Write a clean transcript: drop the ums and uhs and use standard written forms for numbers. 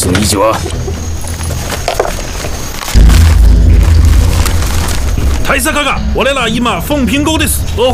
その意地は。 太坂が我ら今奉平沟です。